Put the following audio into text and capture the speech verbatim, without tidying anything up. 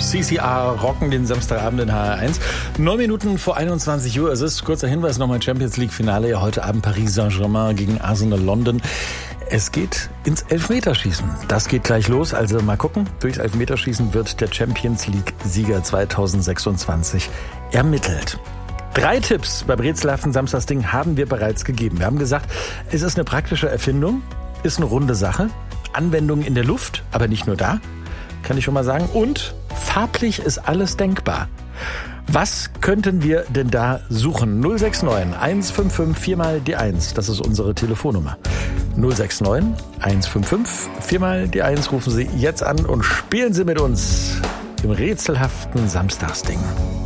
C C R rocken den Samstagabend in H R eins. Neun Minuten vor einundzwanzig Uhr. Es ist, kurzer Hinweis, nochmal Champions League Finale. Ja, heute Abend Paris Saint-Germain gegen Arsenal London. Es geht ins Elfmeterschießen. Das geht gleich los. Also mal gucken. Durchs Elfmeterschießen wird der Champions League Sieger zweitausendsechsundzwanzig ermittelt. Drei Tipps beim rätselhaften Samstagsding haben wir bereits gegeben. Wir haben gesagt, es ist eine praktische Erfindung, ist eine runde Sache, Anwendung in der Luft, aber nicht nur da, kann ich schon mal sagen. Und farblich ist alles denkbar. Was könnten wir denn da suchen? null sechs neun eins fünf fünf vier mal die eins, das ist unsere Telefonnummer. null sechs neun eins fünf fünf vier mal die eins, rufen Sie jetzt an und spielen Sie mit uns im rätselhaften Samstagsding.